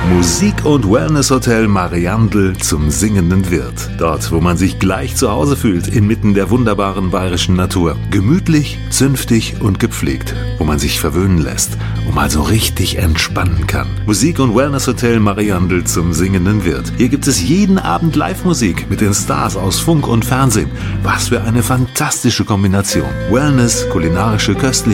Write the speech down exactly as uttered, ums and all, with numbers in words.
Musik- und Wellness-Hotel Mariandel zum singenden Wirt. Dort, wo man sich gleich zu Hause fühlt, inmitten der wunderbaren bayerischen Natur. Gemütlich, zünftig und gepflegt, wo man sich verwöhnen lässt und mal so richtig entspannen kann. Musik- und Wellness-Hotel Mariandel zum singenden Wirt. Hier gibt es jeden Abend Live-Musik mit den Stars aus Funk und Fernsehen. Was für eine fantastische Kombination. Wellness, kulinarische Köstlichkeit